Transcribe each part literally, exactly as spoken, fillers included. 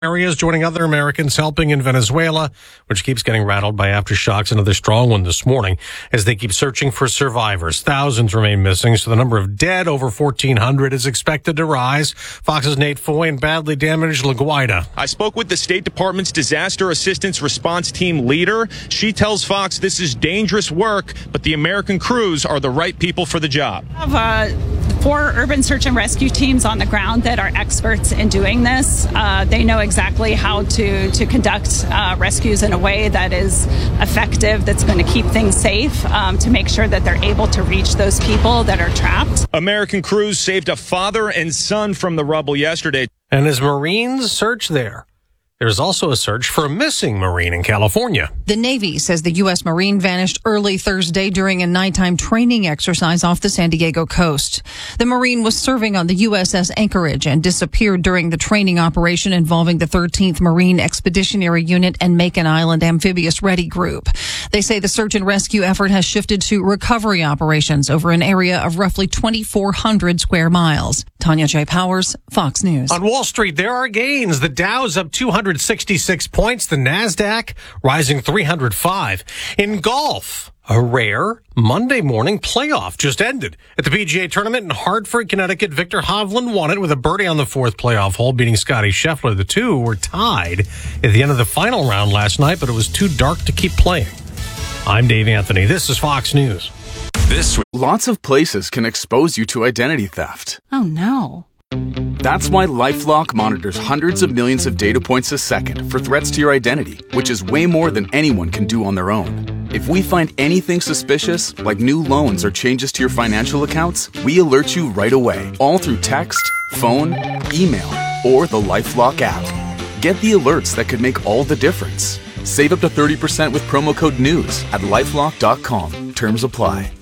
areas joining other Americans helping in Venezuela, which keeps getting rattled by aftershocks. Another strong one this morning as they keep searching for survivors. Thousands remain missing, so the number of dead over fourteen hundred is expected to rise. Fox's Nate Foy and badly damaged La Guaira. I spoke with the State Department's Disaster Assistance Response Team leader. She tells Fox this is dangerous work, but the American crews are the right people for the job. We have uh, four urban search and rescue teams on the ground that are experts in doing this. Uh, they know exactly how to, to conduct uh, rescues in a way that is effective, that's going to keep things safe, um, to make sure that they're able to reach those people that are trapped. American crews saved a father and son from the rubble yesterday. And as Marines search there, there's also a search for a missing Marine in California. The Navy says the U S Marine vanished early Thursday during a nighttime training exercise off the San Diego coast. The Marine was serving on the U S S Anchorage and disappeared during the training operation involving the thirteenth Marine Expeditionary Unit and Macon Island Amphibious Ready Group. They say the search and rescue effort has shifted to recovery operations over an area of roughly twenty-four hundred square miles. Tanya J. Powers, Fox News. On Wall Street, there are gains. The Dow's up two hundred sixty-six points. The NASDAQ rising three hundred five. In golf, a rare Monday morning playoff just ended. At the P G A tournament in Hartford, Connecticut, Victor Hovland won it with a birdie on the fourth playoff hole, beating Scotty Scheffler. The two were tied at the end of the final round last night, but it was too dark to keep playing. I'm Dave Anthony. This is Fox News. This Lots of places can expose you to identity theft. Oh, no. That's why LifeLock monitors hundreds of millions of data points a second for threats to your identity, which is way more than anyone can do on their own. If we find anything suspicious, like new loans or changes to your financial accounts, we alert you right away, all through text, phone, email, or the LifeLock app. Get the alerts that could make all the difference. Save up to thirty percent with promo code NEWS at lifelock dot com. Terms apply.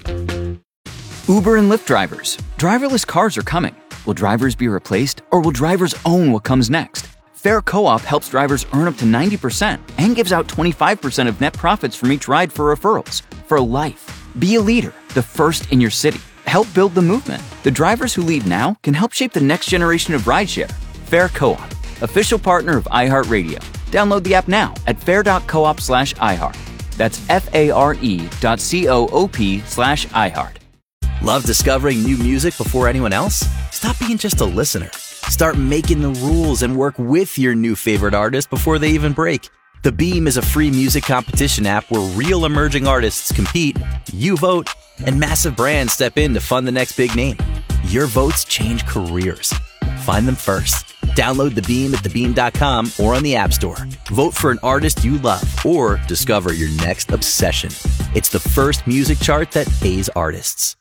Uber and Lyft drivers. Driverless cars are coming. Will drivers be replaced, or will drivers own what comes next? Fair Co-op helps drivers earn up to ninety percent and gives out twenty-five percent of net profits from each ride for referrals. For life. Be a leader, the first in your city. Help build the movement. The drivers who lead now can help shape the next generation of rideshare. Fair Co-op, official partner of iHeartRadio. Download the app now at fair.coop slash iHeart. That's F-A-R-E dot C-O-O-P slash iHeart. Love discovering new music before anyone else? Stop being just a listener. Start making the rules and work with your new favorite artist before they even break. The Beam is a free music competition app where real emerging artists compete, you vote, and massive brands step in to fund the next big name. Your votes change careers. Find them first. Download The Beam at the beam dot com or on the App Store. Vote for an artist you love or discover your next obsession. It's the first music chart that pays artists.